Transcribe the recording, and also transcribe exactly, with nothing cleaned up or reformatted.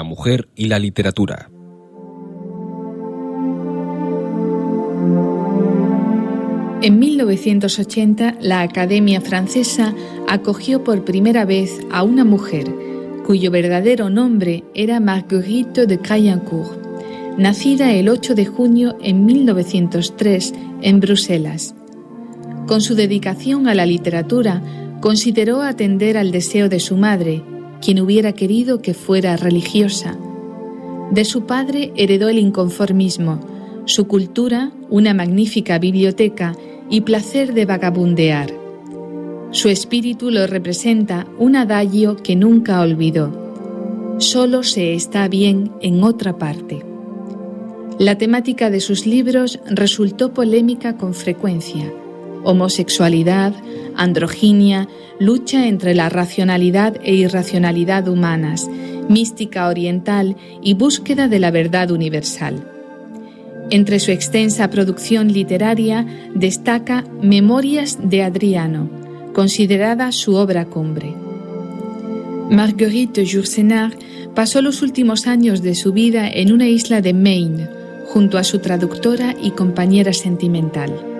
la mujer y la literatura. En mil novecientos ochenta, la Academia Francesa acogió por primera vez a una mujer, cuyo verdadero nombre era Marguerite de Caulaincourt, nacida el ocho de junio en mil novecientos tres en Bruselas. Con su dedicación a la literatura, consideró atender al deseo de su madre, quien hubiera querido que fuera religiosa. De su padre heredó el inconformismo, su cultura, una magnífica biblioteca y placer de vagabundear. Su espíritu lo representa un adagio que nunca olvidó: solo se está bien en otra parte. La temática de sus libros resultó polémica con frecuencia: homosexualidad, androginia, lucha entre la racionalidad e irracionalidad humanas, mística oriental y búsqueda de la verdad universal. Entre su extensa producción literaria destaca Memorias de Adriano, considerada su obra cumbre. Marguerite Yourcenar pasó los últimos años de su vida en una isla de Maine, junto a su traductora y compañera sentimental.